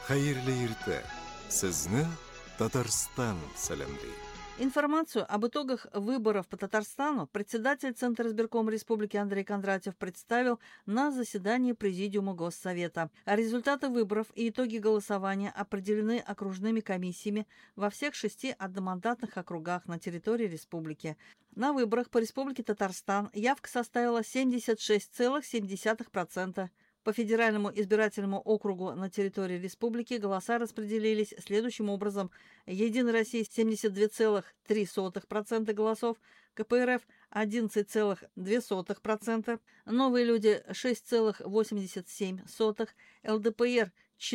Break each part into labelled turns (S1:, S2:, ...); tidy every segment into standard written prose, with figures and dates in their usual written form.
S1: Хәерле иртә. Сезне Татарстан сәламлый.
S2: Информацию об итогах выборов по Татарстану председатель Центра избиркома Республики Андрей Кондратьев представил на заседании Президиума Госсовета. Результаты выборов и итоги голосования определены окружными комиссиями во всех 6 одномандатных округах на территории республики. На выборах по Республике Татарстан явка составила 76,7%. По федеральному избирательному округу на территории республики голоса распределились следующим образом. Единая Россия 72,3% голосов, КПРФ 11,2%, Новые люди 6,87%, ЛДПР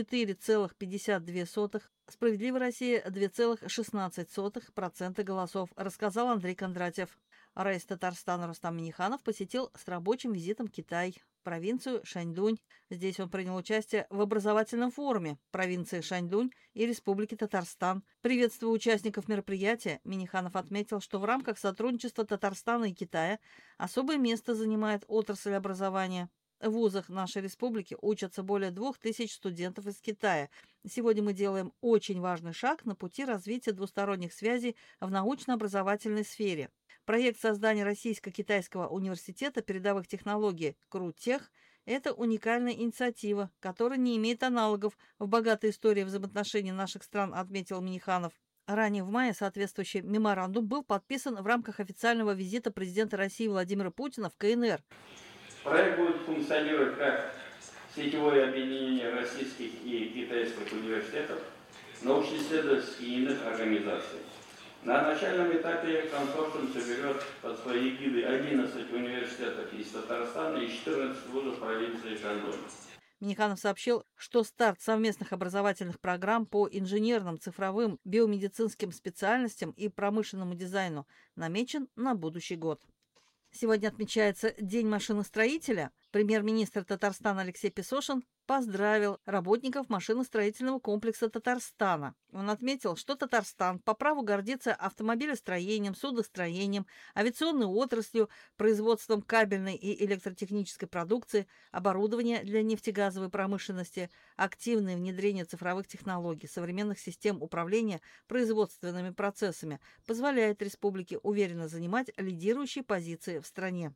S2: 4,52%, Справедливая Россия 2,16% голосов, рассказал Андрей Кондратьев. Раис Татарстана Рустам Минниханов посетил с рабочим визитом Китай, провинцию Шаньдунь. Здесь он принял участие в образовательном форуме провинции Шаньдунь и Республики Татарстан. Приветствуя участников мероприятия, Минниханов отметил, что в рамках сотрудничества Татарстана и Китая особое место занимает отрасль образования. В вузах нашей республики учатся более 2000 студентов из Китая. Сегодня мы делаем очень важный шаг на пути развития двусторонних связей в научно-образовательной сфере. Проект создания Российско-Китайского университета передовых технологий КРУТех – это уникальная инициатива, которая не имеет аналогов в богатой истории взаимоотношений наших стран, отметил Минниханов. Ранее в мае соответствующий меморандум был подписан в рамках официального визита президента России Владимира Путина в КНР.
S3: Проект будет функционировать как сетевое объединение российских и китайских университетов, научно-исследовательских и иных организаций. На начальном этапе консорциум соберет под своей эгидой 11 университетов из Татарстана и 14 вузов провинции Шаньдунь.
S2: Минниханов сообщил, что старт совместных образовательных программ по инженерным, цифровым, биомедицинским специальностям и промышленному дизайну намечен на будущий год. Сегодня отмечается День машиностроителя. Премьер-министр Татарстана Алексей Песошин поздравил работников машиностроительного комплекса Татарстана. Он отметил, что Татарстан по праву гордится автомобилестроением, судостроением, авиационной отраслью, производством кабельной и электротехнической продукции, оборудования для нефтегазовой промышленности, активное внедрение цифровых технологий, современных систем управления производственными процессами позволяет республике уверенно занимать лидирующие позиции в стране.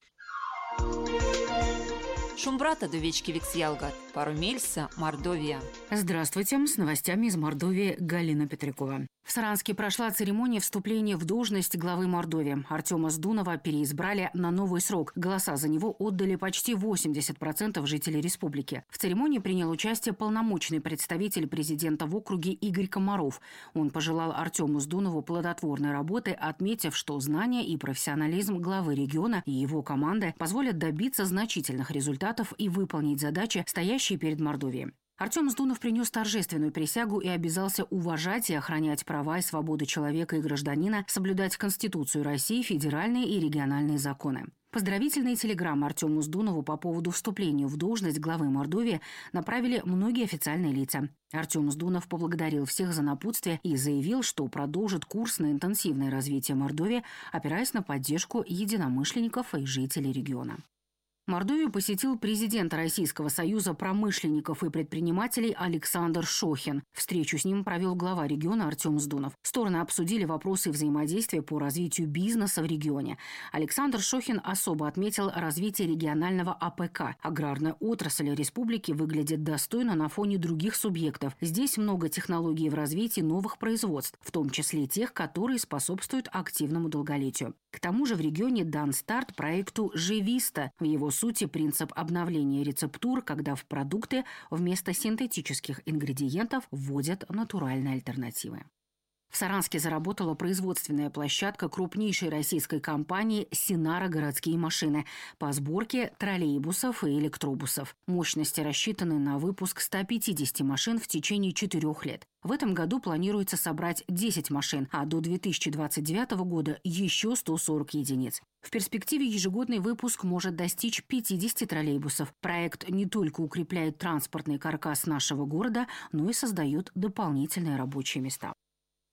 S4: Шумбрата довечки Виксьялгат, Парумельса, Мордовия.
S5: Здравствуйте, с новостями из Мордовии Галина Петрякова. В Саранске прошла церемония вступления в должность главы Мордовии. Артема Сдунова переизбрали на новый срок. Голоса за него отдали почти 80% жителей республики. В церемонии принял участие полномочный представитель президента в округе Игорь Комаров. Он пожелал Артему Сдунову плодотворной работы, отметив, что знания и профессионализм главы региона и его команды позволят добиться значительных результатов и выполнить задачи, стоящие перед Мордовией. Артем Сдунов принес торжественную присягу и обязался уважать и охранять права и свободы человека и гражданина, соблюдать Конституцию России, федеральные и региональные законы. Поздравительные телеграммы Артему Сдунову по поводу вступления в должность главы Мордовии направили многие официальные лица. Артем Сдунов поблагодарил всех за напутствие и заявил, что продолжит курс на интенсивное развитие Мордовии, опираясь на поддержку единомышленников и жителей региона. Мордовию посетил президент Российского союза промышленников и предпринимателей Александр Шохин. Встречу с ним провел глава региона Артем Сдунов. Стороны обсудили вопросы взаимодействия по развитию бизнеса в регионе. Александр Шохин особо отметил развитие регионального АПК. Аграрная отрасль республики выглядит достойно на фоне других субъектов. Здесь много технологий в развитии новых производств, в том числе тех, которые способствуют активному долголетию. К тому же в регионе дан старт проекту «Живиста». В его сути принцип обновления рецептур, когда в продукты вместо синтетических ингредиентов вводят натуральные альтернативы. В Саранске заработала производственная площадка крупнейшей российской компании «Синара городские машины» по сборке троллейбусов и электробусов. Мощности рассчитаны на выпуск 150 машин в течение 4 лет. В этом году планируется собрать 10 машин, а до 2029 года еще 140 единиц. В перспективе ежегодный выпуск может достичь 50 троллейбусов. Проект не только укрепляет транспортный каркас нашего города, но и создает дополнительные рабочие места.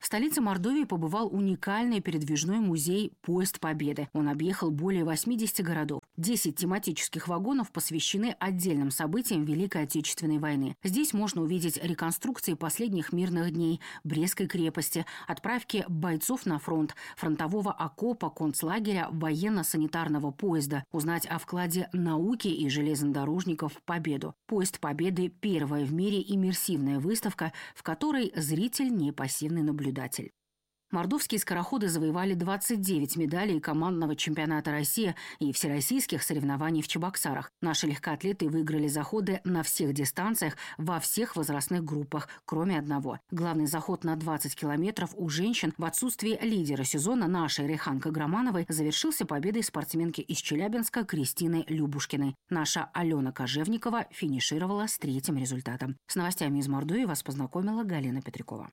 S5: В столице Мордовии побывал уникальный передвижной музей «Поезд Победы». Он объехал более 80 городов. 10 тематических вагонов посвящены отдельным событиям Великой Отечественной войны. Здесь можно увидеть реконструкции последних мирных дней, Брестской крепости, отправки бойцов на фронт, фронтового окопа, концлагеря, военно-санитарного поезда, узнать о вкладе науки и железнодорожников в победу. «Поезд Победы» – первая в мире иммерсивная выставка, в которой зритель не пассивный наблюдатель. Мордовские скороходы завоевали 29 медалей командного чемпионата России и всероссийских соревнований в Чебоксарах. Наши легкоатлеты выиграли заходы на всех дистанциях во всех возрастных группах, кроме одного. Главный заход на 20 километров у женщин в отсутствии лидера сезона нашей Рейхан Каграмановой завершился победой спортсменки из Челябинска Кристины Любушкиной. Наша Алена Кожевникова финишировала с 3-м результатом. С новостями из Мордовии вас познакомила Галина Петрякова.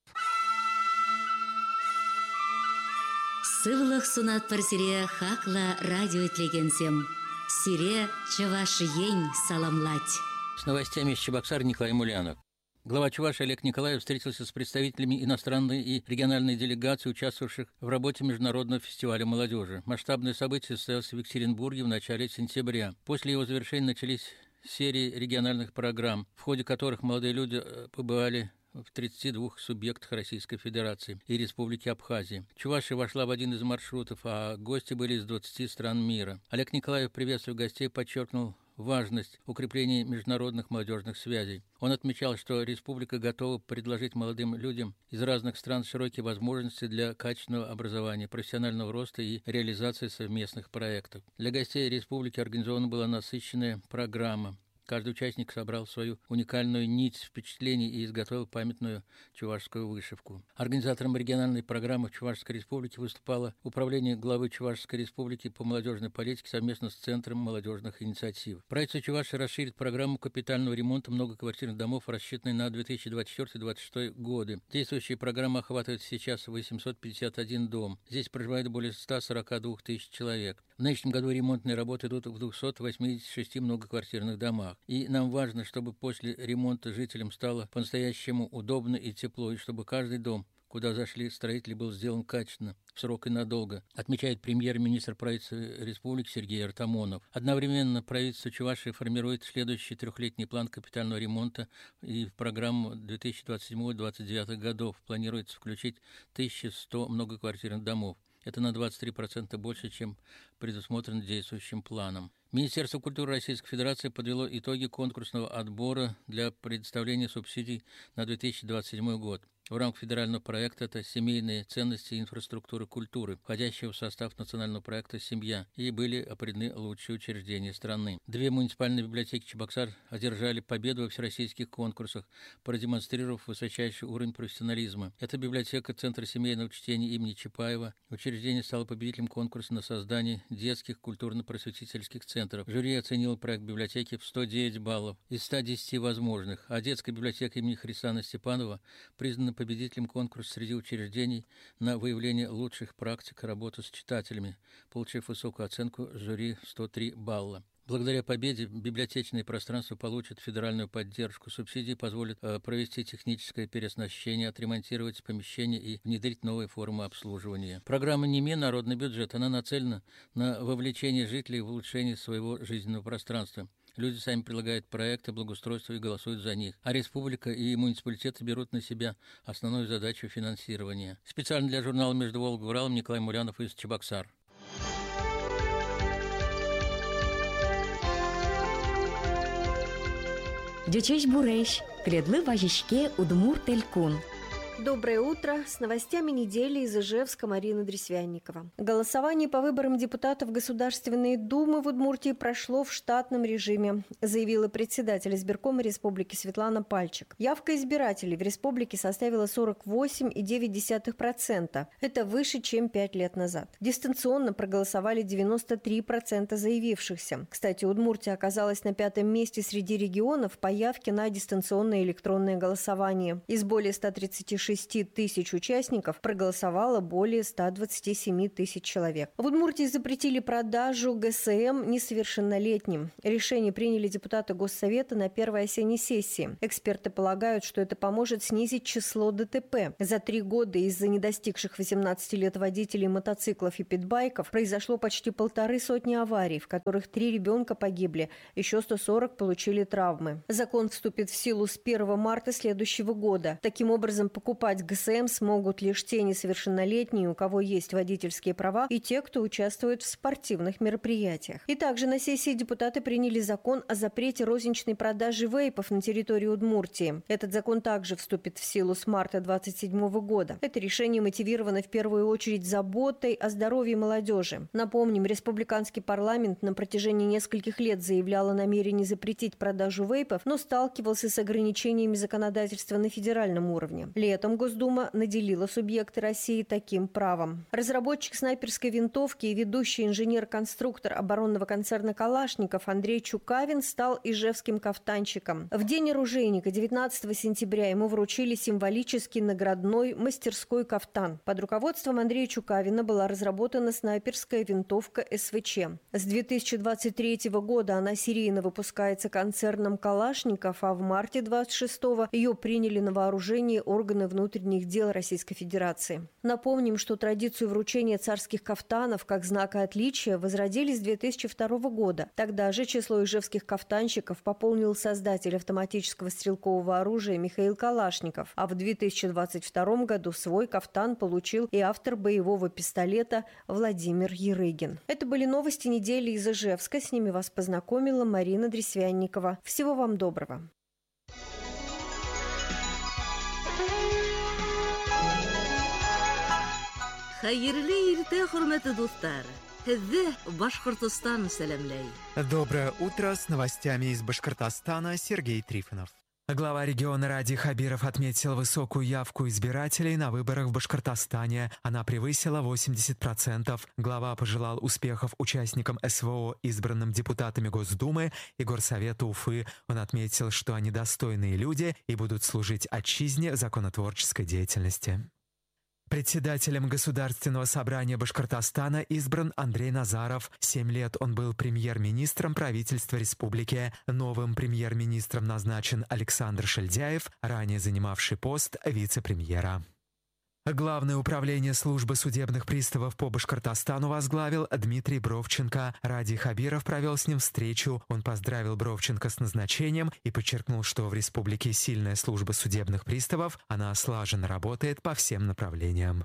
S6: Сывлых сунат парсире хакла радио итлегенсем. Сире чаваш ень саламлать.
S7: С новостями из Чебоксар Николай Мулянов. Глава Чувашии Олег Николаев встретился с представителями иностранной и региональной делегаций, участвовавших в работе Международного фестиваля молодежи. Масштабное событие состоялось в Екатеринбурге в начале сентября. После его завершения начались серии региональных программ, в ходе которых молодые люди побывали в 32 субъектах Российской Федерации и Республики Абхазия. Чувашия вошла в один из маршрутов, а гости были из 20 стран мира. Олег Николаев, приветствуя гостей, подчеркнул важность укрепления международных молодежных связей. Он отмечал, что республика готова предложить молодым людям из разных стран широкие возможности для качественного образования, профессионального роста и реализации совместных проектов. Для гостей республики организована была насыщенная программа. Каждый участник собрал свою уникальную нить впечатлений и изготовил памятную чувашскую вышивку. Организатором региональной программы в Чувашской республике выступало Управление главы Чувашской республики по молодежной политике совместно с Центром молодежных инициатив. Правительство Чувашии расширит программу капитального ремонта многоквартирных домов, рассчитанной на 2024-2026 годы. Действующая программа охватывает сейчас 851 дом. Здесь проживает более 142 тысяч человек. В нынешнем году ремонтные работы идут в 286 многоквартирных домах. И нам важно, чтобы после ремонта жителям стало по-настоящему удобно и тепло, и чтобы каждый дом, куда зашли строители, был сделан качественно, в срок и надолго, отмечает премьер-министр правительства республики Сергей Артамонов. Одновременно правительство Чувашии формирует следующий трехлетний план капитального ремонта, и в программу 2027-2029 годов планируется включить 1100 многоквартирных домов. Это на 23% больше, чем предусмотрено действующим планом. Министерство культуры Российской Федерации подвело итоги конкурсного отбора для предоставления субсидий на 2027 год. В рамках федерального проекта это «Семейные ценности и инфраструктура культуры», входящего в состав национального проекта «Семья», и были определены лучшие учреждения страны. 2 муниципальные библиотеки Чебоксар одержали победу во всероссийских конкурсах, продемонстрировав высочайший уровень профессионализма. Это библиотека Центра семейного чтения имени Чапаева. Учреждение стало победителем конкурса на создание детских культурно-просветительских центров. Жюри оценило проект библиотеки в 109 баллов из 110 возможных, а детская библиотека имени Христиана Степанова признана победителем конкурса среди учреждений на выявление лучших практик работы с читателями, получив высокую оценку жюри 103 балла. Благодаря победе библиотечные пространства получат федеральную поддержку. Субсидии позволят провести техническое переоснащение, отремонтировать помещения и внедрить новые формы обслуживания. Программа «НИМЕ. Народный бюджет» она нацелена на вовлечение жителей в улучшение своего жизненного пространства. Люди сами предлагают проекты благоустройства и голосуют за них. А республика и муниципалитеты берут на себя основную задачу финансирования. Специально для журнала «Между Волгой и Уралом» Николай Мулянов из Чебоксар.
S6: Дючеш буреш, кредлы важичке удмур телькун.
S8: Доброе утро. С новостями недели из Ижевска Марина Дресвянникова. Голосование по выборам депутатов Государственной Думы в Удмуртии прошло в штатном режиме, заявила председатель избиркома республики Светлана Пальчик. Явка избирателей в республике составила 48,9%. Это выше, чем 5 лет назад. Дистанционно проголосовали 93% заявившихся. Кстати, Удмуртия оказалась на 5-м месте среди регионов по явке на дистанционное электронное голосование. Из более 136 26 тысяч участников проголосовало более 127 тысяч человек. В Удмуртии запретили продажу ГСМ несовершеннолетним. Решение приняли депутаты Госсовета на первой осенней сессии. Эксперты полагают, что это поможет снизить число ДТП. За 3 года из-за недостигших 18 лет водителей мотоциклов и питбайков произошло почти 150 аварий, в которых 3 ребенка погибли, еще 140 получили травмы. Закон вступит в силу с 1 марта следующего года. Таким образом, покупать ГСМ смогут лишь те несовершеннолетние, у кого есть водительские права, и те, кто участвует в спортивных мероприятиях. И также на сессии депутаты приняли закон о запрете розничной продажи вейпов на территории Удмуртии. Этот закон также вступит в силу с марта 2027 года. Это решение мотивировано в первую очередь заботой о здоровье молодежи. Напомним, республиканский парламент на протяжении нескольких лет заявлял о намерении запретить продажу вейпов, но сталкивался с ограничениями законодательства на федеральном уровне. Летом Госдума наделила субъекты России таким правом. Разработчик снайперской винтовки и ведущий инженер-конструктор оборонного концерна «Калашников» Андрей Чукавин стал ижевским кафтанщиком. В День оружейника 19 сентября ему вручили символический наградной мастерской кафтан. Под руководством Андрея Чукавина была разработана снайперская винтовка СВЧ. С 2023 года она серийно выпускается концерном «Калашников», а в марте 26-го ее приняли на вооружение органы внутренних дел Российской Федерации. Напомним, что традицию вручения царских кафтанов как знака отличия возродили с 2002 года. Тогда же число ижевских кафтанщиков пополнил создатель автоматического стрелкового оружия Михаил Калашников, а в 2022 году свой кафтан получил и автор боевого пистолета Владимир Ерыгин. Это были новости недели из Ижевска. С ними вас познакомила Марина Дресвянникова. Всего вам доброго.
S9: Хайырлы иртә, хөрмәтле дуслар. Һеҙҙе Башҡортостан сәләмләй.
S10: Доброе утро. С новостями из Башкортостана Сергей Трифонов. Глава региона Ради Хабиров отметил высокую явку избирателей на выборах в Башкортостане. Она превысила 80%. Глава пожелал успехов участникам СВО, избранным депутатами Госдумы и Горсовета Уфы. Он отметил, что они достойные люди и будут служить отчизне в законотворческой деятельности. Председателем Государственного собрания Башкортостана избран Андрей Назаров. 7 лет он был премьер-министром правительства республики. Новым премьер-министром назначен Александр Шельдяев, ранее занимавший пост вице-премьера. Главное управление службы судебных приставов по Башкортостану возглавил Дмитрий Бровченко. Ради Хабиров провел с ним встречу. Он поздравил Бровченко с назначением и подчеркнул, что в республике сильная служба судебных приставов, она слаженно работает по всем направлениям.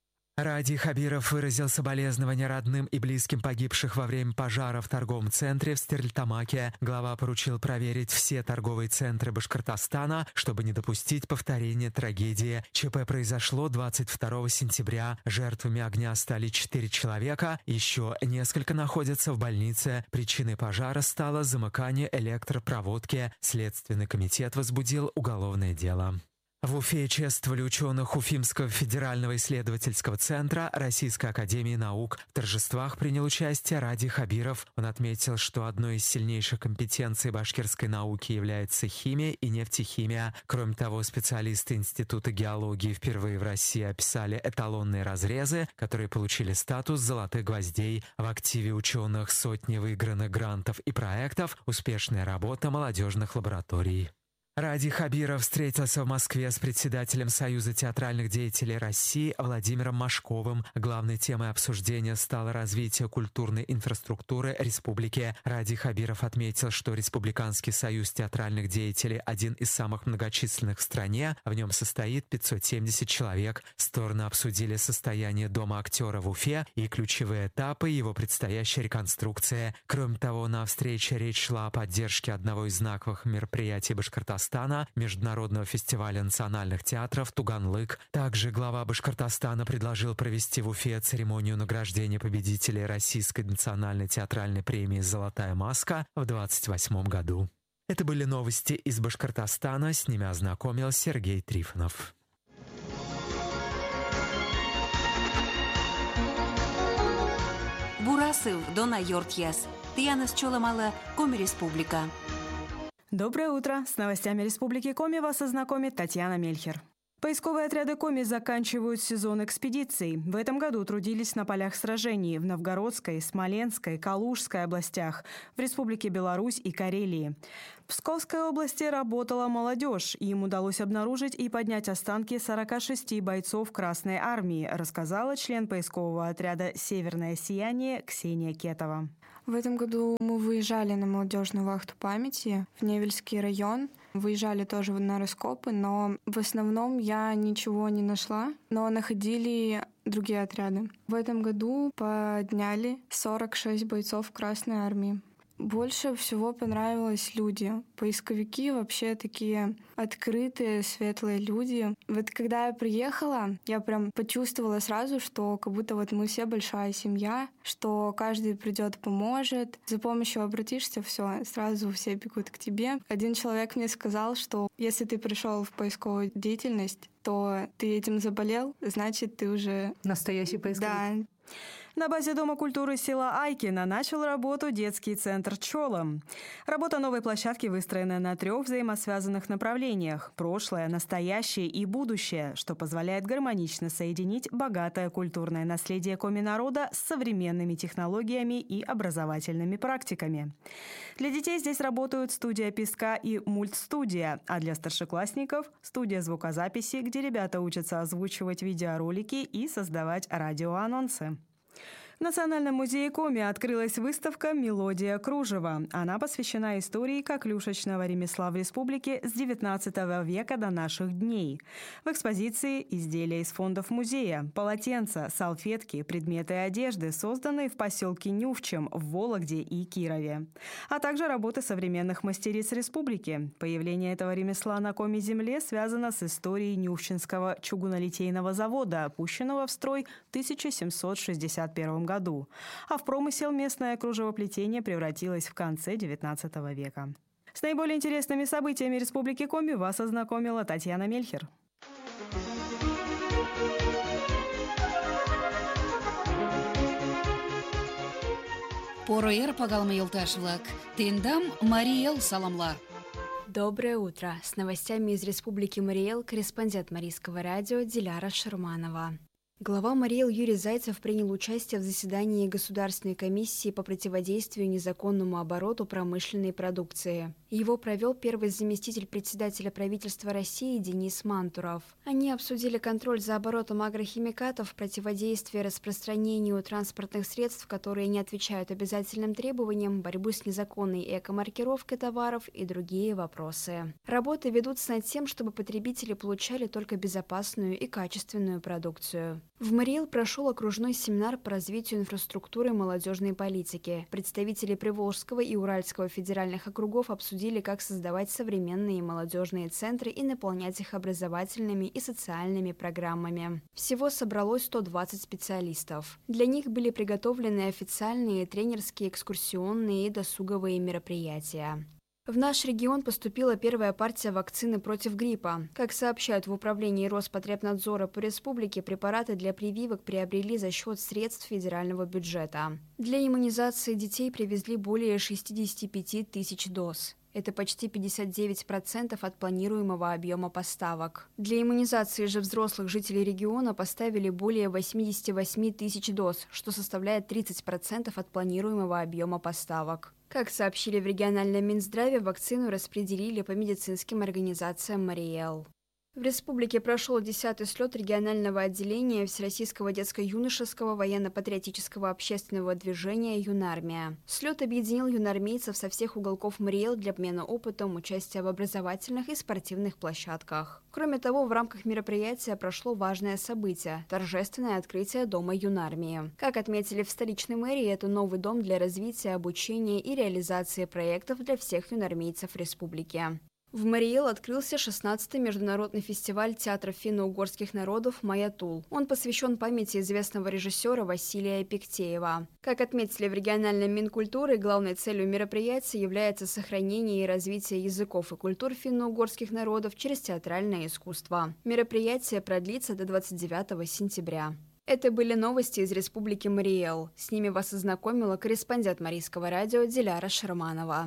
S10: Ради Хабиров выразил соболезнования родным и близким погибших во время пожара в торговом центре в Стерлитамаке. Глава поручил проверить все торговые центры Башкортостана, чтобы не допустить повторения трагедии. ЧП произошло 22 сентября. Жертвами огня стали 4 человека, еще несколько находятся в больнице. Причиной пожара стало замыкание электропроводки. Следственный комитет возбудил уголовное дело. В Уфе чествовали ученых Уфимского федерального исследовательского центра Российской академии наук. В торжествах принял участие Ради Хабиров. Он отметил, что одной из сильнейших компетенций башкирской науки является химия и нефтехимия. Кроме того, специалисты Института геологии впервые в России описали эталонные разрезы, которые получили статус золотых гвоздей. В активе ученых сотни выигранных грантов и проектов, успешная работа молодежных лабораторий. Ради Хабиров встретился в Москве с председателем Союза театральных деятелей России Владимиром Машковым. Главной темой обсуждения стало развитие культурной инфраструктуры республики. Ради Хабиров отметил, что Республиканский союз театральных деятелей один из самых многочисленных в стране. В нем состоит 570 человек. Стороны обсудили состояние Дома актера в Уфе и ключевые этапы его предстоящей реконструкции. Кроме того, на встрече речь шла о поддержке одного из знаковых мероприятий Башкортостана, Международного фестиваля национальных театров «Туганлык». Также глава Башкортостана предложил провести в Уфе церемонию награждения победителей Российской национальной театральной премии «Золотая маска» в 2028 году. Это были новости из Башкортостана. С ними ознакомил Сергей Трифонов.
S4: Бурасов Дона Йортьяс. Тиянас Чоламала, Коми Республика.
S11: Доброе утро! С новостями Республики Коми вас ознакомит Татьяна Мельхер. Поисковые отряды Коми заканчивают сезон экспедиций. В этом году трудились на полях сражений в Новгородской, Смоленской, Калужской областях, в Республике Беларусь и Карелии. В Псковской области работала молодежь. Им удалось обнаружить и поднять останки 46 бойцов Красной армии, рассказала член поискового отряда «Северное сияние» Ксения Кетова.
S12: В этом году мы выезжали на молодежную вахту памяти в Невельский район. Выезжали тоже на раскопы, но в основном я ничего не нашла, но находили другие отряды. В этом году подняли 46 бойцов Красной армии. Больше всего понравилось люди. Поисковики вообще такие открытые, светлые люди. Вот когда я приехала, я прям почувствовала сразу, что как будто вот мы все большая семья, что каждый придет, поможет. За помощью обратишься, все, сразу все бегут к тебе. Один человек мне сказал, что если ты пришел в поисковую деятельность, то ты этим заболел, значит, ты уже...
S11: Настоящий поисковик.
S12: Да.
S11: На базе Дома культуры села Айкино начал работу детский центр «Чола». Работа новой площадки выстроена на 3 взаимосвязанных направлениях – прошлое, настоящее и будущее, что позволяет гармонично соединить богатое культурное наследие коми-народа с современными технологиями и образовательными практиками. Для детей здесь работают студия песка и мультстудия, а для старшеклассников – студия звукозаписи, где ребята учатся озвучивать видеоролики и создавать радиоанонсы. В Национальном музее Коми открылась выставка «Мелодия кружева». Она посвящена истории коклюшечного ремесла в республике с XIX века до наших дней. В экспозиции изделия из фондов музея, полотенца, салфетки, предметы одежды, созданные в поселке Нювчем в Вологде и Кирове, а также работы современных мастериц республики. Появление этого ремесла на Коми-земле связано с историей Нювчинского чугунолитейного завода, опущенного в строй в 1761 году, а в промысел местное кружевоплетение превратилось в конце XIX века. С наиболее интересными событиями Республики Коми вас ознакомила Татьяна Мельхер.
S5: Поро эр пагалма елташ-влак. Тендам Мариэл саламла.
S13: Доброе утро. С новостями из Республики Мариэл корреспондент Марийского радио Диляра Шерманова. Глава Мариэл Юрий Зайцев принял участие в заседании Государственной комиссии по противодействию незаконному обороту промышленной продукции. Его провел первый заместитель председателя правительства России Денис Мантуров. Они обсудили контроль за оборотом агрохимикатов, противодействие распространению транспортных средств, которые не отвечают обязательным требованиям, борьбу с незаконной экомаркировкой товаров и другие вопросы. Работы ведутся над тем, чтобы потребители получали только безопасную и качественную продукцию. В Мариэл прошел окружной семинар по развитию инфраструктуры молодежной политики. Представители Приволжского и Уральского федеральных округов обсудили, как создавать современные молодежные центры и наполнять их образовательными и социальными программами. Всего собралось 120 специалистов. Для них были приготовлены официальные, тренерские, экскурсионные и досуговые мероприятия. В наш регион поступила первая партия вакцины против гриппа. Как сообщают в Управлении Роспотребнадзора по республике, препараты для прививок приобрели за счет средств федерального бюджета. Для иммунизации детей привезли более 65 тысяч доз. Это почти 59% от планируемого объема поставок. Для иммунизации же взрослых жителей региона поставили более 88 тысяч доз, что составляет 30% от планируемого объема поставок. Как сообщили в региональном Минздраве, вакцину распределили по медицинским организациям Мариэл. В республике прошел 10-й слет регионального отделения Всероссийского детско-юношеского военно-патриотического общественного движения «Юнармия». Слет объединил юнармейцев со всех уголков Мариэл для обмена опытом, участия в образовательных и спортивных площадках. Кроме того, в рамках мероприятия прошло важное событие – торжественное открытие Дома Юнармии. Как отметили в столичной мэрии, это новый дом для развития, обучения и реализации проектов для всех юнармейцев республики. В Мариэл открылся 16-й международный фестиваль театров финно-угорских народов «Маятул». Он посвящен памяти известного режиссера Василия Пиктеева. Как отметили в региональном Минкультуры, главной целью мероприятия является сохранение и развитие языков и культур финно-угорских народов через театральное искусство. Мероприятие продлится до 29 сентября. Это были новости из Республики Мариэл. С ними вас ознакомила корреспондент Марийского радио Диляра Шерманова.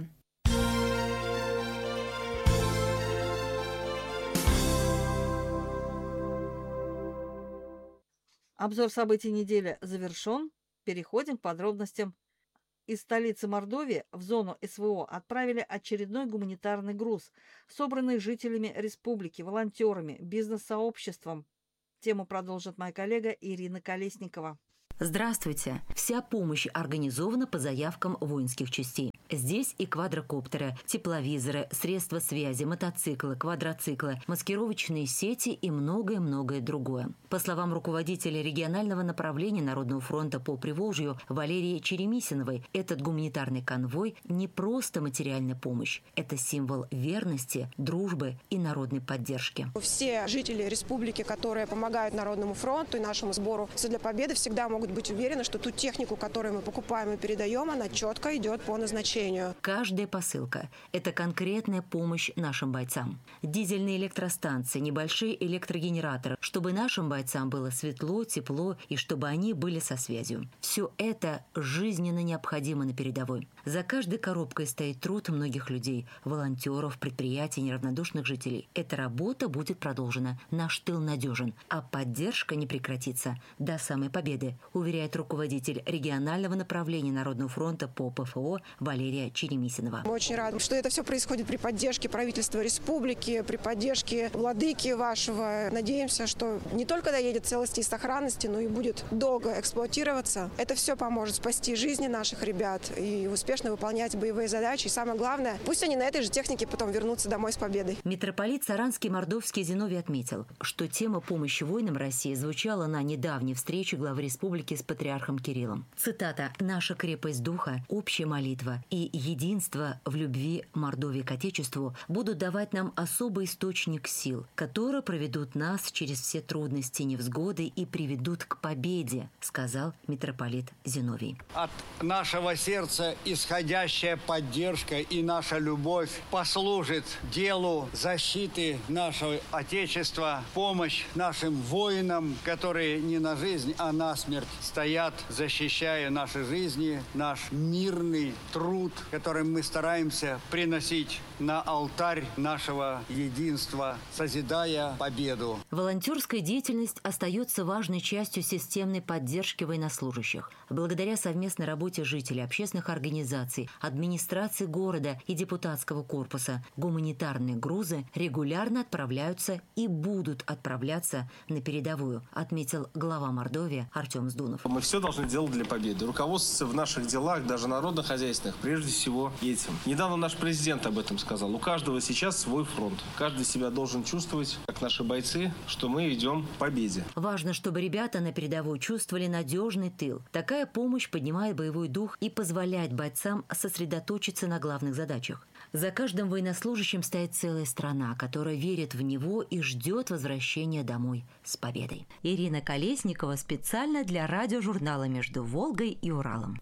S2: Обзор событий недели завершен. Переходим к подробностям. Из столицы Мордовии в зону СВО отправили очередной гуманитарный груз, собранный жителями республики, волонтерами, бизнес-сообществом. Тему продолжит моя коллега Ирина Колесникова.
S14: Здравствуйте! Вся помощь организована по заявкам воинских частей. Здесь и квадрокоптеры, тепловизоры, средства связи, мотоциклы, квадроциклы, маскировочные сети и многое-многое другое. По словам руководителя регионального направления Народного фронта по Приволжью Валерии Черемисиновой, этот гуманитарный конвой не просто материальная помощь. Это символ верности, дружбы и народной поддержки.
S15: Все жители республики, которые помогают Народному фронту и нашему сбору «Все для победы», всегда могут быть уверены, что ту технику, которую мы покупаем и передаем, она четко идет по назначению.
S14: Каждая посылка – это конкретная помощь нашим бойцам. Дизельные электростанции, небольшие электрогенераторы, чтобы нашим бойцам было светло, тепло и чтобы они были со связью. Все это жизненно необходимо на передовой. За каждой коробкой стоит труд многих людей – волонтеров, предприятий, неравнодушных жителей. Эта работа будет продолжена. Наш тыл надежен, а поддержка не прекратится до самой победы, уверяет руководитель регионального направления Народного фронта по ПФО Валерия Черемисинова.
S15: Мы очень рады, что это все происходит при поддержке правительства республики, при поддержке владыки вашего. Надеемся, что не только доедет в целости и сохранности, но и будет долго эксплуатироваться. Это все поможет спасти жизни наших ребят и успешно выполнять боевые задачи. И самое главное, пусть они на этой же технике потом вернутся домой с победой.
S14: Митрополит Саранский Мордовский Зиновий отметил, что тема помощи воинам России звучала на недавней встрече главы республики с патриархом Кириллом. Цитата: «Наша крепость духа, общая молитва и единство в любви Мордовии к Отечеству будут давать нам особый источник сил, которые проведут нас через все трудности, невзгоды и приведут к победе», сказал митрополит Зиновий.
S16: От нашего сердца исходящая поддержка и наша любовь послужит делу защиты нашего Отечества, помощь нашим воинам, которые не на жизнь, а на смерть стоят, защищая наши жизни, наш мирный труд, которым мы стараемся приносить на алтарь нашего единства, созидая победу.
S14: Волонтерская деятельность остается важной частью системной поддержки военнослужащих. Благодаря совместной работе жителей, общественных организаций, администрации города и депутатского корпуса гуманитарные грузы регулярно отправляются и будут отправляться на передовую, отметил глава Мордовии Артем Сдунов.
S17: Мы все должны делать для победы. Руководствоваться в наших делах, даже народно-хозяйственных, прежде всего этим. Недавно наш президент об этом сказал. У каждого сейчас свой фронт. Каждый себя должен чувствовать, как наши бойцы, что мы идем к победе.
S14: Важно, чтобы ребята на передовой чувствовали надежный тыл. Такая помощь поднимает боевой дух и позволяет бойцам сосредоточиться на главных задачах. За каждым военнослужащим стоит целая страна, которая верит в него и ждет возвращения домой с победой. Ирина Колесникова специально для радиожурнала «Между Волгой и Уралом».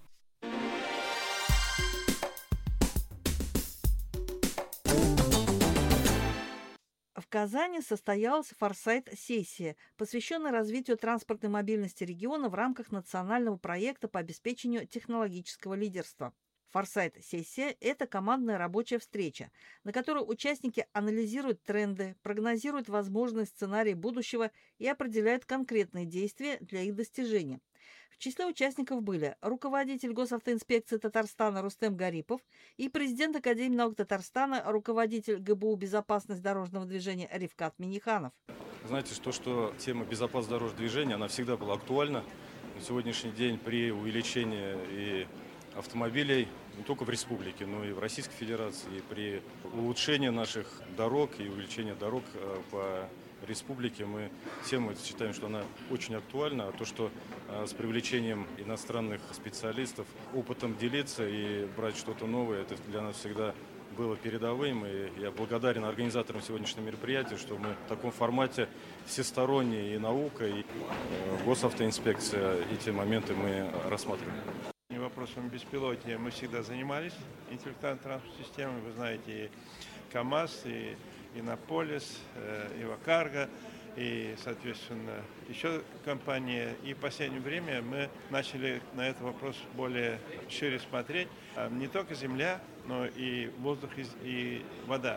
S2: В Казани состоялась форсайт-сессия, посвященная развитию транспортной мобильности региона в рамках национального проекта по обеспечению технологического лидерства. Форсайт-сессия – это командная рабочая встреча, на которой участники анализируют тренды, прогнозируют возможные сценарии будущего и определяют конкретные действия для их достижения. В числе участников были руководитель госавтоинспекции Татарстана Рустем Гарипов и президент Академии наук Татарстана, руководитель ГБУ «Безопасность дорожного движения» Рифкат Миниханов.
S18: Знаете, что тема безопасности дорожного движения, она всегда была актуальна. На сегодняшний день при увеличении и автомобилей не только в республике, но и в Российской Федерации, и при улучшении наших дорог и увеличении дорог по республике, мы тему считаем, что она очень актуальна. А то, что с привлечением иностранных специалистов опытом делиться и брать что-то новое, это для нас всегда было передовым. И я благодарен организаторам сегодняшнего мероприятия, что мы в таком формате всесторонне, и наука, и госавтоинспекция, эти моменты мы рассматриваем.
S19: Вопросом беспилотия мы всегда занимались, интеллектуальной транспортной системой. Вы знаете, и КАМАЗ, и Иннополис, и Вакарго, и, соответственно, еще компания. И в последнее время мы начали на этот вопрос более шире смотреть. Не только земля, но и воздух, и вода.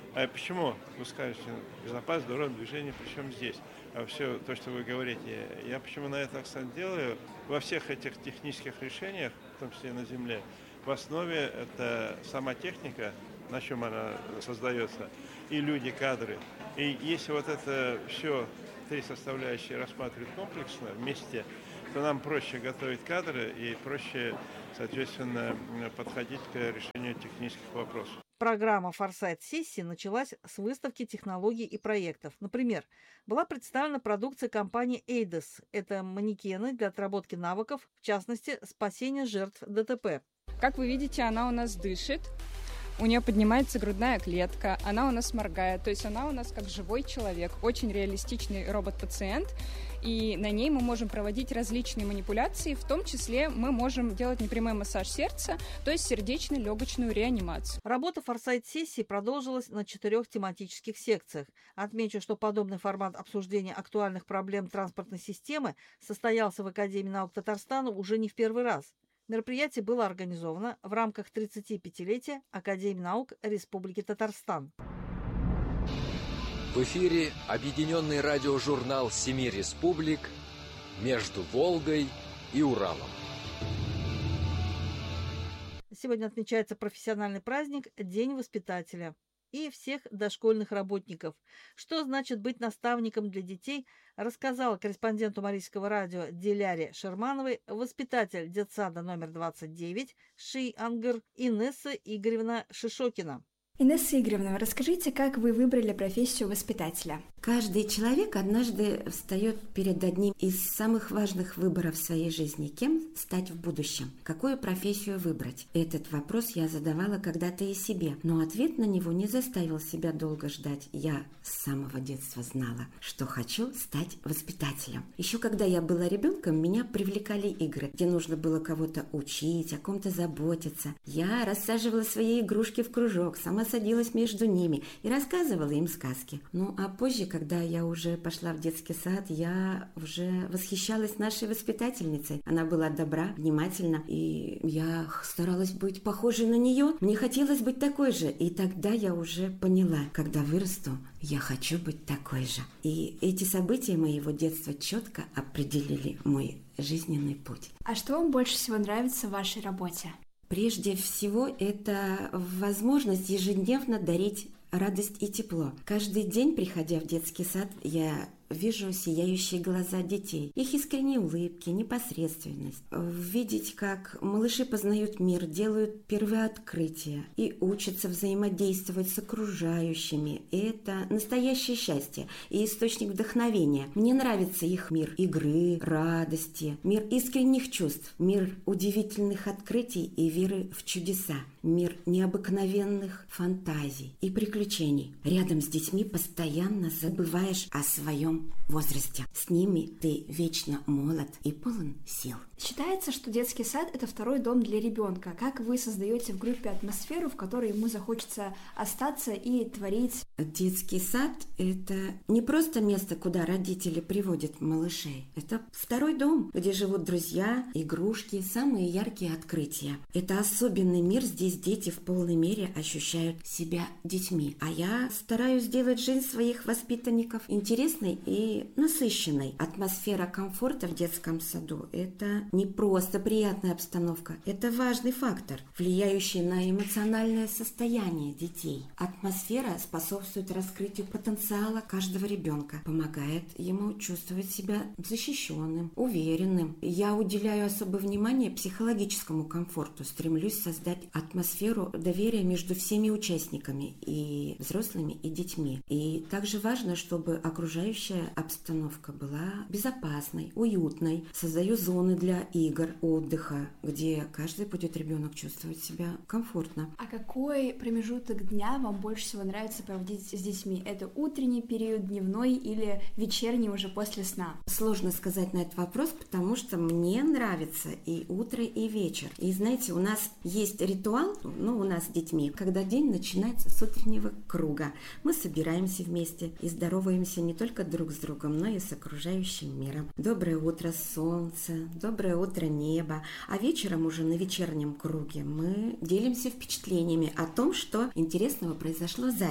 S19: А почему? Вы скажете, безопасность дорожного движения, причем здесь? А все то, что вы говорите, я почему на это акцент делаю? Во всех этих технических решениях, в том числе на земле, в основе это сама техника, на чем она создается, и люди, кадры. И если вот это все, три составляющие рассматривать комплексно вместе, то нам проще готовить кадры и проще, соответственно, подходить к решению технических вопросов.
S2: Программа «Форсайт-сессии» началась с выставки технологий и проектов. Например, была представлена продукция компании «Эйдес». Это манекены для отработки навыков, в частности, спасения жертв ДТП.
S20: Как вы видите, она у нас дышит. У нее поднимается грудная клетка, она у нас моргает, то есть она у нас как живой человек, очень реалистичный робот-пациент, и на ней мы можем проводить различные манипуляции, в том числе мы можем делать непрямой массаж сердца, то есть сердечно-легочную реанимацию.
S2: Работа форсайт-сессии продолжилась на 4 тематических секциях. Отмечу, что подобный формат обсуждения актуальных проблем транспортной системы состоялся в Академии наук Татарстана уже не в первый раз. Мероприятие было организовано в рамках 35-летия Академии наук Республики Татарстан.
S21: В эфире объединенный радиожурнал «Семи республик» между Волгой и Уралом.
S2: Сегодня отмечается профессиональный праздник День воспитателя и всех дошкольных работников. Что значит быть наставником для детей, рассказала корреспонденту Марийского радио Диляре Шермановой воспитатель детсада номер 29 Ши-Ангар Инесса Игоревна Шишокина.
S13: Инесса Игоревна, расскажите, как вы выбрали профессию воспитателя?
S22: Каждый человек однажды встает перед одним из самых важных выборов в своей жизни. Кем стать в будущем? Какую профессию выбрать? Этот вопрос я задавала когда-то и себе, но ответ на него не заставил себя долго ждать. Я с самого детства знала, что хочу стать воспитателем. Еще когда я была ребенком, меня привлекали игры, где нужно было кого-то учить, о ком-то заботиться. Я рассаживала свои игрушки в кружок, сама садилась между ними и рассказывала им сказки. Ну а позже, когда я уже пошла в детский сад, я уже восхищалась нашей воспитательницей. Она была добра, внимательна, и я старалась быть похожей на нее. Мне хотелось быть такой же, и тогда я уже поняла, когда вырасту, я хочу быть такой же. И эти события моего детства четко определили мой жизненный путь.
S13: А что вам больше всего нравится в вашей работе?
S22: Прежде всего, это возможность ежедневно дарить радость и тепло. Каждый день, приходя в детский сад, я вижу сияющие глаза детей, их искренние улыбки, непосредственность. Видеть, как малыши познают мир, делают первые открытия и учатся взаимодействовать с окружающими. Это настоящее счастье и источник вдохновения. Мне нравится их мир игры, радости, мир искренних чувств, мир удивительных открытий и веры в чудеса, мир необыкновенных фантазий и приключений. Рядом с детьми постоянно забываешь о своем возрасте. С ними ты вечно молод и полон сил.
S13: Считается, что детский сад – это второй дом для ребенка. Как вы создаете в группе атмосферу, в которой ему захочется остаться и творить?
S22: Детский сад – это не просто место, куда родители приводят малышей. Это второй дом, где живут друзья, игрушки, самые яркие открытия. Это особенный мир, здесь дети в полной мере ощущают себя детьми. А я стараюсь сделать жизнь своих воспитанников интересной и насыщенной. Атмосфера комфорта в детском саду – это не просто приятная обстановка, это важный фактор, влияющий на эмоциональное состояние детей. Атмосфера способствует раскрытию потенциала каждого ребенка, помогает ему чувствовать себя защищенным, уверенным. Я уделяю особое внимание психологическому комфорту, стремлюсь создать атмосферу доверия между всеми участниками, и взрослыми, и детьми. И также важно, чтобы окружающая обстановка была безопасной, уютной. Создаю зоны для игр, отдыха, где каждый будет ребенок чувствовать себя комфортно.
S13: А какой промежуток дня вам больше всего нравится проводить с детьми? Это утренний период, дневной или вечерний уже после сна?
S22: Сложно сказать на этот вопрос, потому что мне нравится и утро, и вечер. И знаете, у нас есть ритуал, у нас с детьми, когда день начинается с утреннего круга. Мы собираемся вместе и здороваемся не только друг с другом, но и с окружающим миром. Доброе утро, солнце, доброе утро, небо. А вечером уже на вечернем круге мы делимся впечатлениями о том, что интересного произошло за день. И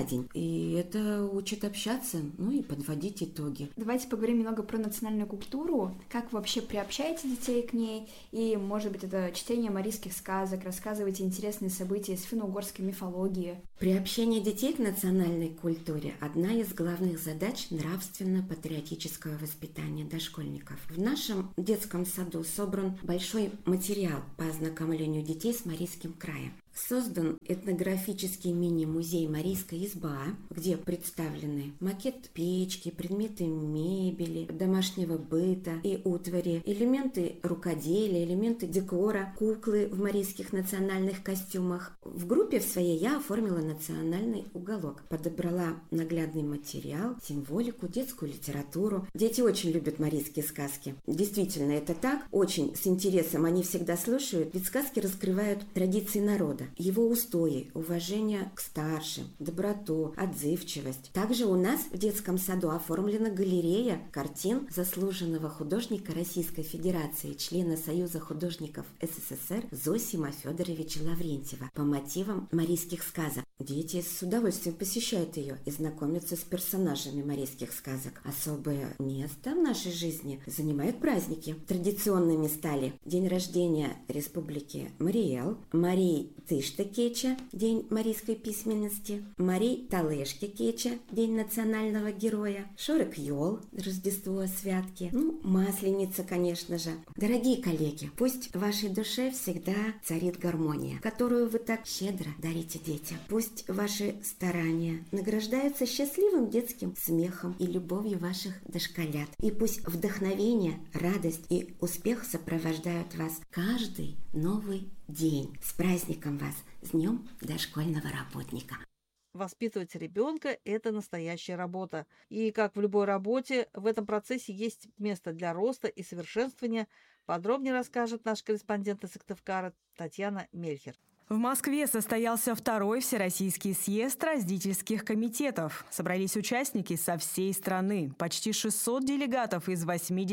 S22: И это учит общаться, ну и подводить итоги.
S13: Давайте поговорим немного про национальную культуру. Как вы вообще приобщаете детей к ней? И, может быть, это чтение марийских сказок, рассказываете интересные события из финно-угорской мифологии.
S22: Приобщение детей к национальной культуре – одна из главных задач нравственно-патриотического воспитания дошкольников. В нашем детском саду собран большой материал по ознакомлению детей с Марийским краем. Создан этнографический мини-музей «Марийская изба», где представлены макет печки, предметы мебели, домашнего быта и утвари, элементы рукоделия, элементы декора, куклы в марийских национальных костюмах. В группе в своей я оформила национальный уголок, подобрала наглядный материал, символику, детскую литературу. Дети очень любят марийские сказки. Действительно, это так. Очень с интересом они всегда слушают, ведь сказки раскрывают традиции народа, его устои, уважение к старшим, доброту, отзывчивость. Также у нас в детском саду оформлена галерея картин заслуженного художника Российской Федерации, члена Союза художников СССР Зосима Федоровича Лаврентьева по мотивам марийских сказок. Дети с удовольствием посещают ее и знакомятся с персонажами марийских сказок. Особое место в нашей жизни занимают праздники. Традиционными стали день рождения Республики Мариэл, Марии Тышта Кеча, день марийской письменности, Марий Талешки Кеча, день национального героя, Шорек Йол, Рождество, святки, Масленица, конечно же. Дорогие коллеги, пусть в вашей душе всегда царит гармония, которую вы так щедро дарите детям. Пусть ваши старания награждаются счастливым детским смехом и любовью ваших дошколят. И пусть вдохновение, радость и успех сопровождают вас каждый новый день. С праздником вас! С Днем дошкольного работника!
S2: Воспитывать ребенка – это настоящая работа. И, как в любой работе, в этом процессе есть место для роста и совершенствования. Подробнее расскажет наш корреспондент из Сыктывкара Татьяна Мельхер.
S11: В Москве состоялся второй Всероссийский съезд родительских комитетов. Собрались участники со всей страны. Почти 600 делегатов из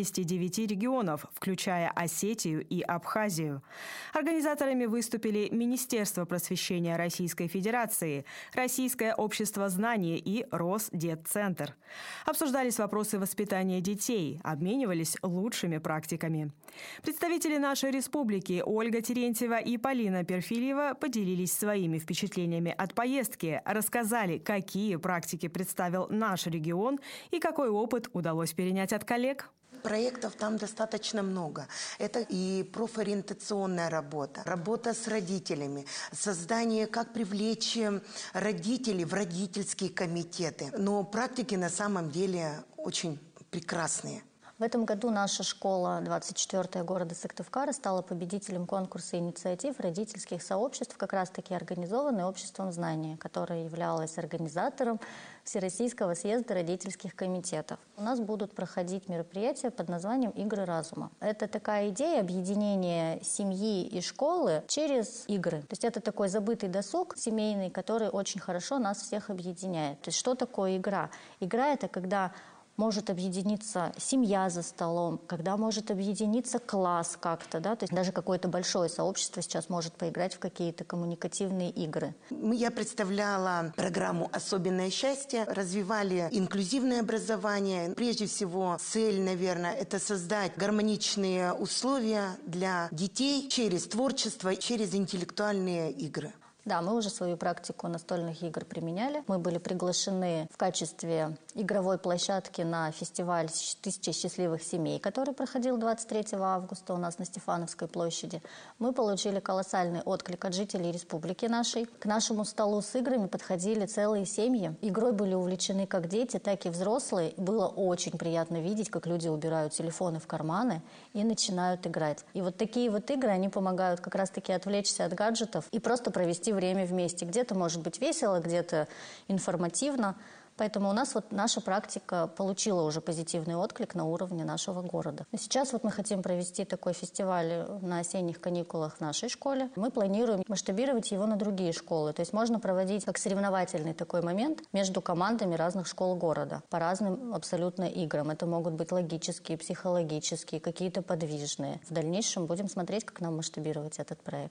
S11: 89 регионов, включая Осетию и Абхазию. Организаторами выступили Министерство просвещения Российской Федерации, Российское общество знаний и Росдетцентр. Обсуждались вопросы воспитания детей, обменивались лучшими практиками. Представители нашей республики Ольга Терентьева и Полина Перфильева поделились своими впечатлениями от поездки, рассказали, какие практики представил наш регион и какой опыт удалось перенять от коллег.
S1: Проектов там достаточно много. Это и профориентационная работа, работа с родителями, создание, как привлечь родителей в родительские комитеты. Но практики на самом деле очень прекрасные.
S3: В этом году наша школа 24-я города Сыктывкара стала победителем конкурса инициатив родительских сообществ, как раз-таки организованной Обществом знания, которое являлось организатором Всероссийского съезда родительских комитетов. У нас будут проходить мероприятия под названием «Игры разума». Это такая идея объединения семьи и школы через игры. То есть это такой забытый досуг семейный, который очень хорошо нас всех объединяет. То есть что такое игра? Игра – это когда может объединиться семья за столом, когда может объединиться класс как-то, да, то есть даже какое-то большое сообщество сейчас может поиграть в какие-то коммуникативные игры.
S1: Я представляла программу «Особенное счастье», развивали инклюзивное образование. Прежде всего, цель, наверное, это создать гармоничные условия для детей через творчество, через интеллектуальные игры.
S3: Да, мы уже свою практику настольных игр применяли. Мы были приглашены в качестве игровой площадки на фестиваль «1000 счастливых семей», который проходил 23 августа у нас на Стефановской площади. Мы получили колоссальный отклик от жителей республики нашей. К нашему столу с играми подходили целые семьи. Игрой были увлечены как дети, так и взрослые. Было очень приятно видеть, как люди убирают телефоны в карманы и начинают играть. И вот такие вот игры, они помогают как раз-таки отвлечься от гаджетов и просто провести время вместе. Где-то может быть весело, где-то информативно. Поэтому у нас вот наша практика получила уже позитивный отклик на уровне нашего города. Сейчас вот мы хотим провести такой фестиваль на осенних каникулах в нашей школе. Мы планируем масштабировать его на другие школы. То есть можно проводить как соревновательный такой момент между командами разных школ города по разным абсолютно играм. Это могут быть логические, психологические, какие-то подвижные. В дальнейшем будем смотреть, как нам масштабировать этот проект.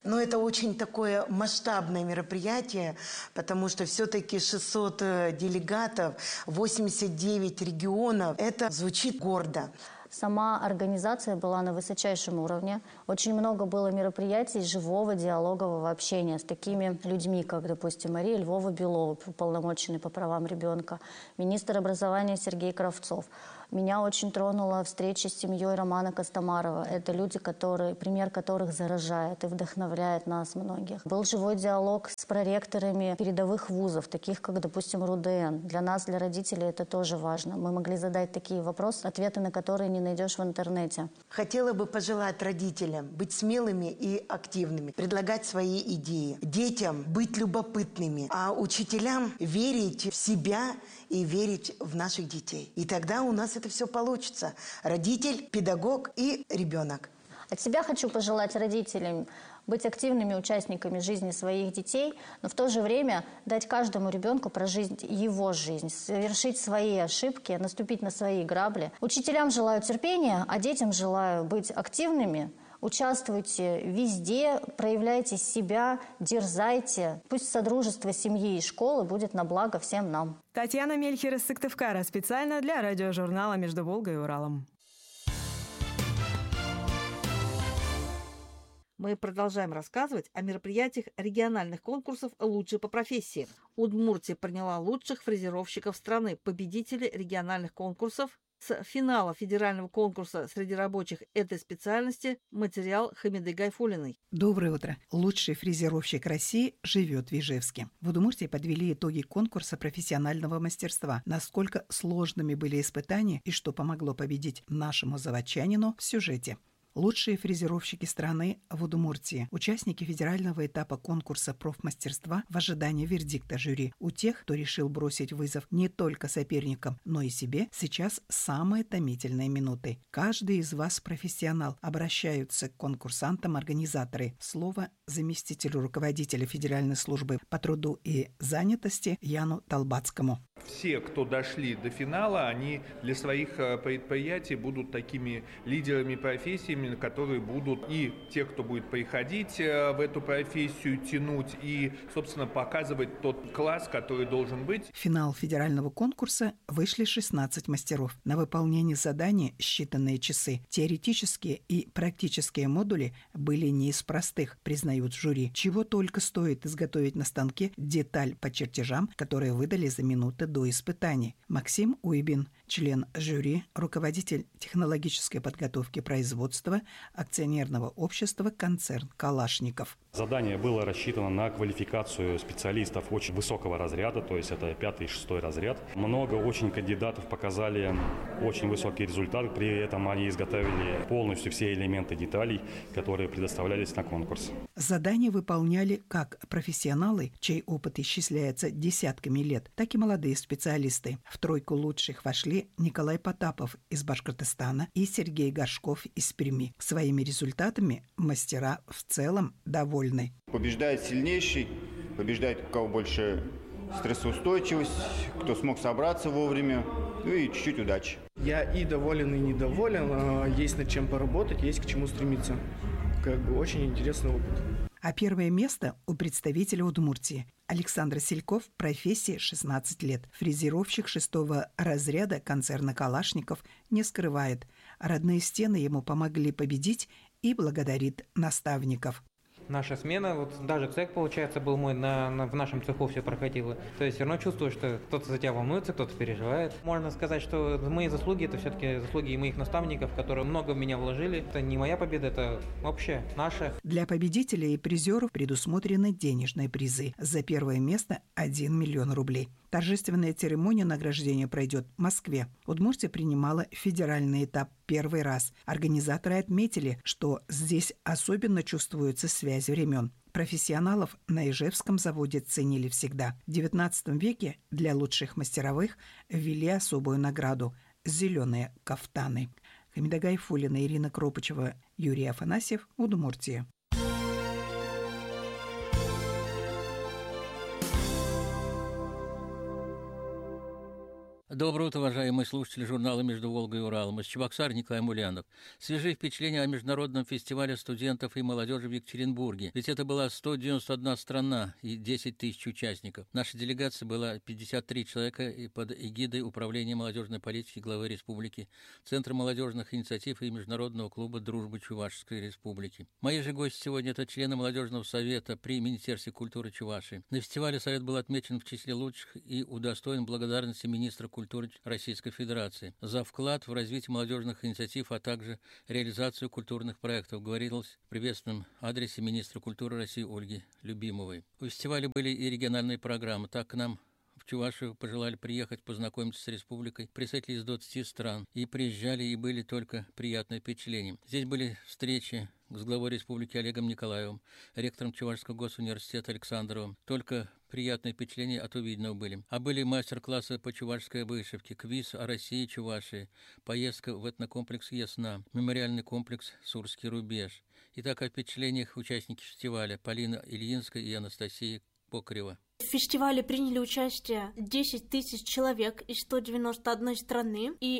S1: Но это очень такое масштабное мероприятие, потому что все-таки 600 делегатов, 89 регионов. Это звучит гордо.
S3: Сама организация была на высочайшем уровне. Очень много было мероприятий живого диалогового общения с такими людьми, как, допустим, Мария Львова-Белова, уполномоченный по правам ребенка, министр образования Сергей Кравцов. Меня очень тронула встреча с семьей Романа Костомарова. Это люди, пример которых заражает и вдохновляет нас многих. Был живой диалог с проректорами передовых вузов, таких как, допустим, РУДН. Для нас, для родителей, это тоже важно. Мы могли задать такие вопросы, ответы на которые не найдешь в интернете.
S1: Хотела бы пожелать родителям быть смелыми и активными, предлагать свои идеи. Детям быть любопытными, а учителям верить в себя и верить в наших детей. И тогда у нас это все получится. Родитель, педагог и ребенок.
S3: От себя хочу пожелать родителям быть активными участниками жизни своих детей, но в то же время дать каждому ребенку прожить его жизнь, совершить свои ошибки, наступить на свои грабли. Учителям желаю терпения, а детям желаю быть активными. Участвуйте везде, проявляйте себя, дерзайте. Пусть содружество семьи и школы будет на благо всем нам.
S11: Татьяна Мельхер из Сыктывкара специально для радиожурнала «Между Волгой и Уралом».
S2: Мы продолжаем рассказывать о мероприятиях региональных конкурсов «Лучшие по профессии». Удмуртия приняла лучших фрезеровщиков страны, победителей региональных конкурсов. С финала федерального конкурса среди рабочих этой специальности материал Хамиды Гайфуллиной.
S6: Доброе утро. Лучший фрезеровщик России живет в Ижевске. В Удмуртии подвели итоги конкурса профессионального мастерства. Насколько сложными были испытания и что помогло победить нашему заводчанину в сюжете. Лучшие фрезеровщики страны в Удмуртии. Участники федерального этапа конкурса профмастерства в ожидании вердикта жюри. У тех, кто решил бросить вызов не только соперникам, но и себе, сейчас самые томительные минуты. Каждый из вас профессионал. Обращаются к конкурсантам организаторы. Слово заместителю руководителя Федеральной службы по труду и занятости Яну Толбацкому.
S7: Все, кто дошли до финала, они для своих предприятий будут такими лидерами профессиями, которые будут и те, кто будет приходить в эту профессию, тянуть и, собственно, показывать тот класс, который должен быть.
S6: В финал федерального конкурса вышли 16 мастеров. На выполнение задания считанные часы. Теоретические и практические модули были не из простых, признают жюри. Чего только стоит изготовить на станке деталь по чертежам, которые выдали за минуты до испытаний. Максим Уйбин, член жюри, руководитель технологической подготовки производства акционерного общества «Концерн Калашников».
S23: Задание было рассчитано на квалификацию специалистов очень высокого разряда, то есть это 5-6 разряд. Много очень кандидатов показали очень высокий результат, при этом они изготовили полностью все элементы деталей, которые предоставлялись на конкурс.
S6: Задания выполняли как профессионалы, чей опыт исчисляется десятками лет, так и молодые специалисты. В тройку лучших вошли Николай Потапов из Башкортостана и Сергей Горшков из Перми. Своими результатами мастера в целом довольны.
S24: Побеждает сильнейший, побеждает у кого больше стрессоустойчивость, кто смог собраться вовремя, ну и чуть-чуть удачи.
S25: Я и доволен, и недоволен. Есть над чем поработать, есть к чему стремиться. Очень интересный опыт.
S6: А первое место у представителя Удмуртии. Александр Сельков, профессия 16 лет. Фрезеровщик 6-го разряда концерна «Калашников» не скрывает. Родные стены ему помогли победить и благодарит наставников.
S26: Наша смена, даже цех, получается, был мой, в нашем цеху все проходило. То есть все равно чувствую, что кто-то за тебя волнуется, кто-то переживает. Можно сказать, что мои заслуги, это все-таки заслуги и моих наставников, которые много в меня вложили. Это не моя победа, это общая, наша.
S6: Для победителей и призеров предусмотрены денежные призы. За первое место 1 миллион рублей. Торжественная церемония награждения пройдет в Москве. Удмуртия принимала федеральный этап первый раз. Организаторы отметили, что здесь особенно чувствуется связь времен. Профессионалов на Ижевском заводе ценили всегда. В XIX веке для лучших мастеровых ввели особую награду – зеленые кафтаны. Хамида Гайфуллина, Ирина Кропачева, Юрий Афанасьев, Удмуртия.
S4: Доброе утро, уважаемые слушатели журнала «Между Волгой и Уралом». Из Чебоксар Николай Мулянов. Свежие впечатления о международном фестивале студентов и молодежи в Екатеринбурге. Ведь это была 191 страна и 10 тысяч участников. Наша делегация была 53 человека и под эгидой Управления молодежной политики главы республики, Центра молодежных инициатив и Международного клуба дружбы Чувашской республики. Мои же гости сегодня – это члены молодежного совета при Министерстве культуры Чувашии. На фестивале совет был отмечен в числе лучших и удостоен благодарности министра культуры Российской Федерации за вклад в развитие молодежных инициатив, а также реализацию культурных проектов, говорилось в приветственном адресе министра культуры России Ольги Любимовой. У фестиваля были и региональные программы. Так к нам в Чувашию пожелали приехать, познакомиться с республикой представители из 20 стран. И приезжали, и были только приятные впечатления. Здесь были встречи с главой республики Олегом Николаевым, ректором Чувашского госуниверситета Александровым. Только приятные впечатления от увиденного были. А были мастер-классы по чувашской вышивке, квиз о России и Чувашии, поездка в этнокомплекс Ясна, мемориальный комплекс Сурский рубеж. Итак, о впечатлениях участники фестиваля Полина Ильинская и Анастасия Покрева.
S5: В фестивале приняли участие 10 тысяч человек из 191 страны и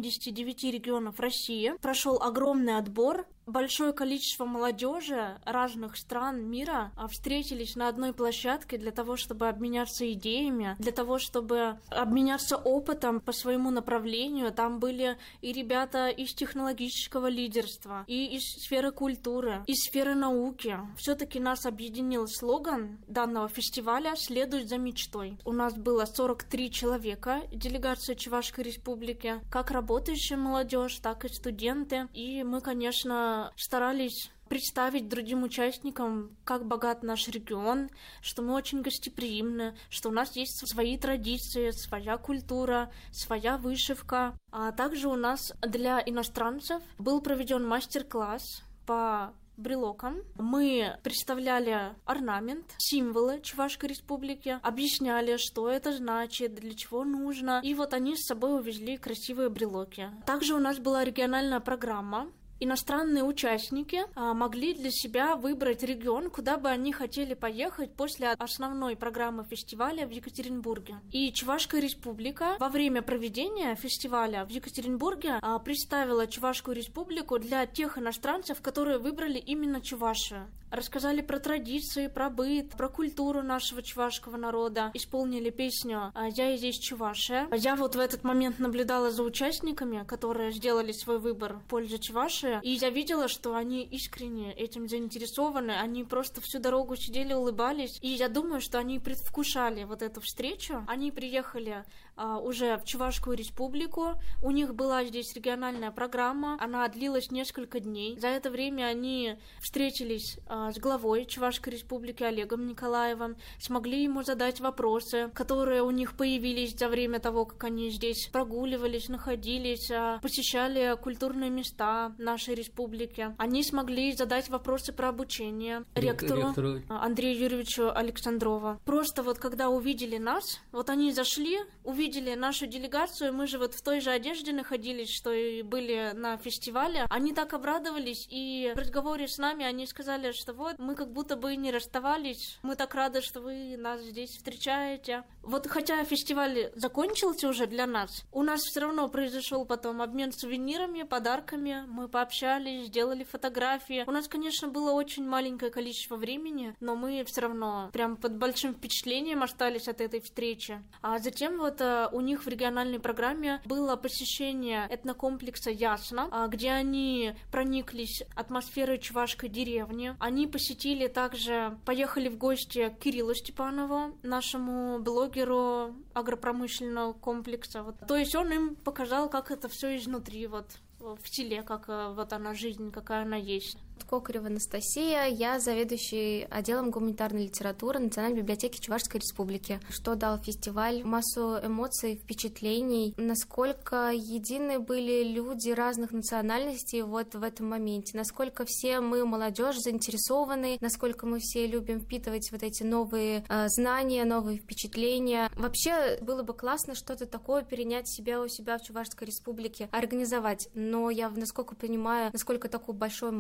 S5: 89 регионов России. Прошел огромный отбор. Большое количество молодежи разных стран мира встретились на одной площадке для того, чтобы обменяться идеями, для того, чтобы обменяться опытом по своему направлению. Там были и ребята из технологического лидерства, и из сферы культуры, из сферы науки. Все-таки нас объединил слоган данного фестиваля «Следуй за мечтой». У нас было 43 человека, делегация Чувашской республики, как работающая молодежь, так и студенты. И мы, конечно, старались представить другим участникам, как богат наш регион, что мы очень гостеприимны, что у нас есть свои традиции, своя культура, своя вышивка. А также у нас для иностранцев был проведен мастер-класс по брелокам. Мы представляли орнамент, символы Чувашской республики, объясняли, что это значит, для чего нужно. И вот они с собой увезли красивые брелоки. Также у нас была региональная программа. Иностранные участники могли для себя выбрать регион, куда бы они хотели поехать после основной программы фестиваля в Екатеринбурге. И Чувашская республика во время проведения фестиваля в Екатеринбурге представила Чувашскую республику для тех иностранцев, которые выбрали именно Чувашию. Рассказали про традиции, про быт, про культуру нашего чувашского народа. Исполнили песню «Я и здесь Чувашия». Я вот в этот момент наблюдала за участниками, которые сделали свой выбор в пользу Чувашии. И я видела, что они искренне этим заинтересованы. Они просто всю дорогу сидели, улыбались. И я думаю, что они предвкушали вот эту встречу. Они приехали уже в Чувашскую республику. У них была здесь региональная программа. Она длилась несколько дней. За это время они встретились с главой Чувашской республики Олегом Николаевым, смогли ему задать вопросы, которые у них появились за время того, как они здесь прогуливались, находились, посещали культурные места нашей республики. Они смогли задать вопросы про обучение ректору Андрею Юрьевичу Александрову. Просто вот когда увидели нас, вот они зашли, увидели нашу делегацию, мы же вот в той же одежде находились, что и были на фестивале. Они так обрадовались, и в разговоре с нами они сказали, что вот мы как будто бы не расставались, мы так рады, что вы нас здесь встречаете. Вот хотя фестиваль закончился уже для нас, у нас все равно произошел потом обмен сувенирами, подарками, мы пообщались, сделали фотографии. У нас, конечно, было очень маленькое количество времени, но мы все равно прям под большим впечатлением остались от этой встречи. А затем вот у них в региональной программе было посещение этнокомплекса Ясна, где они прониклись атмосферой чувашской деревни. Они посетили также, поехали в гости к Кириллу Степанову, нашему блогеру агропромышленного комплекса. Вот. То есть он им показал, как это все изнутри, вот в селе, как вот она жизнь, какая она есть.
S8: Кокарева Анастасия, я заведующий отделом гуманитарной литературы Национальной библиотеки Чувашской республики. Что дал фестиваль? Массу эмоций, впечатлений. Насколько едины были люди разных национальностей вот в этом моменте. Насколько все мы, молодежь, заинтересованы. Насколько мы все любим впитывать вот эти новые знания, новые впечатления. Вообще было бы классно что-то такое перенять себя у себя в Чувашской республике, организовать. Но я, насколько понимаю, насколько такой большой масштаб,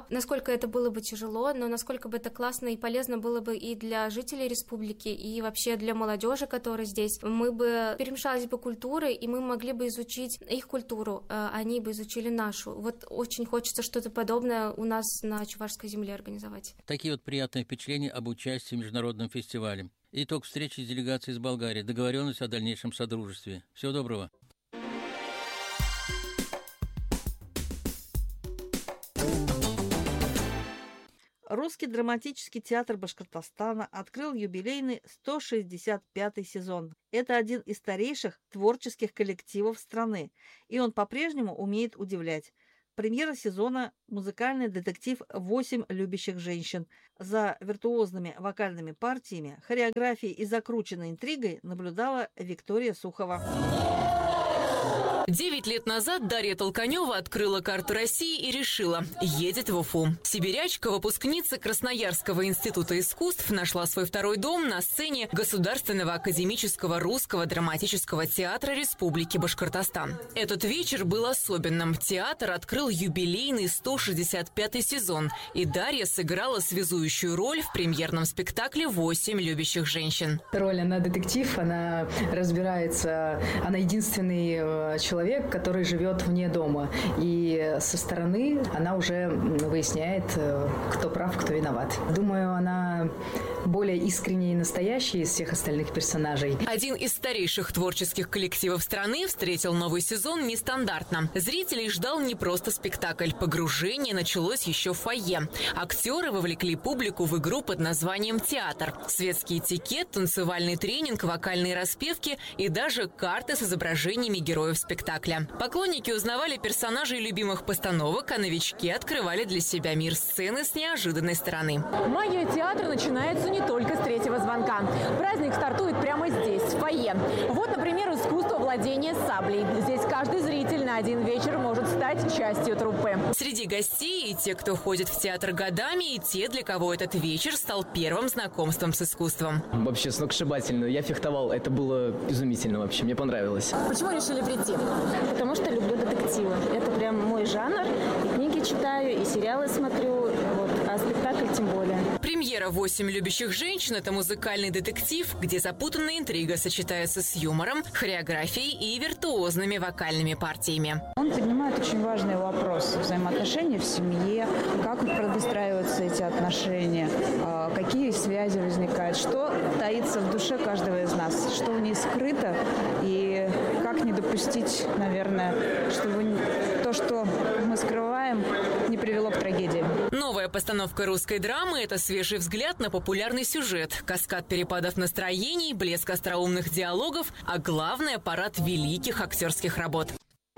S8: насколько это было бы тяжело, но насколько бы это классно и полезно было бы и для жителей республики, и вообще для молодежи, которая здесь. Мы бы перемешались бы культуры, и мы могли бы изучить их культуру, а они бы изучили нашу. Вот очень хочется что-то подобное у нас на Чувашской земле организовать.
S4: Такие вот приятные впечатления об участии в международном фестивале. Итог встречи с делегацией из Болгарии. Договоренность о дальнейшем содружестве. Всего доброго.
S2: Русский драматический театр Башкортостана открыл юбилейный 165-й сезон. Это один из старейших творческих коллективов страны, и он по-прежнему умеет удивлять. Премьера сезона – музыкальный детектив «8 любящих женщин». За виртуозными вокальными партиями, хореографией и закрученной интригой наблюдала Виктория Сухова.
S9: 9 лет назад Дарья Толканева открыла карту России и решила – едет в Уфу. Сибирячка, выпускница Красноярского института искусств, нашла свой второй дом на сцене Государственного академического русского драматического театра Республики Башкортостан. Этот вечер был особенным. Театр открыл юбилейный 165-й сезон, и Дарья сыграла связующую роль в премьерном спектакле «8 любящих женщин».
S10: Роль, она детектив, она разбирается, она единственный человек, который живет вне дома. И со стороны она уже выясняет, кто прав, кто виноват. Думаю, она более искренняя и настоящая из всех остальных персонажей.
S9: Один из старейших творческих коллективов страны встретил новый сезон нестандартно. Зрителей ждал не просто спектакль. Погружение началось еще в фойе. Актеры вовлекли публику в игру под названием «Театр». Светский этикет, танцевальный тренинг, вокальные распевки и даже карты с изображениями героев спектакля. Поклонники узнавали персонажей любимых постановок, а новички открывали для себя мир сцены с неожиданной стороны.
S12: Магия театра начинается не только с третьего звонка. Праздник стартует прямо здесь, в фойе. Вот, например, искусство владения саблей. Здесь каждый зритель на один вечер может стать частью труппы.
S9: Среди гостей и те, кто ходит в театр годами, и те, для кого этот вечер стал первым знакомством с искусством.
S15: Вообще сногсшибательно. Я фехтовал. Это было изумительно вообще. Мне понравилось.
S12: Почему решили прийти?
S16: Потому что люблю детективы. Это прям мой жанр. И книги читаю, и сериалы смотрю, а спектакль тем более.
S9: Премьера «8 любящих женщин» – это музыкальный детектив, где запутанная интрига сочетается с юмором, хореографией и виртуозными вокальными партиями.
S16: Он поднимает очень важный вопрос взаимоотношений в семье, как выстраиваются эти отношения, какие связи возникают, что таится в душе каждого из нас, что в ней скрыто и как не допустить, наверное, чтобы то, что мы скрываем, не привело к трагедии.
S9: Новая постановка русской драмы – это свежий взгляд на популярный сюжет, каскад перепадов настроений, блеск остроумных диалогов, а главное – парад великих актерских работ.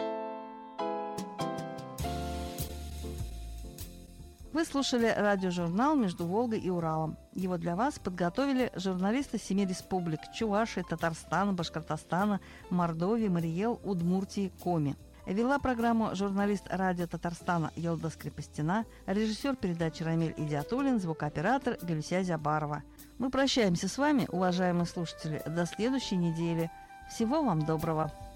S2: Вы слушали радиожурнал «Между Волгой и Уралом». Его для вас подготовили журналисты 7 республик – Чувашии, Татарстана, Башкортостана, Мордовии, Мариэл, Удмуртии, Коми. Вела программу журналист радио Татарстана Йолдас Крепостина, режиссер передачи Рамиль Идиатуллин, звукооператор Гюлься Зябарова. Мы прощаемся с вами, уважаемые слушатели, до следующей недели. Всего вам доброго!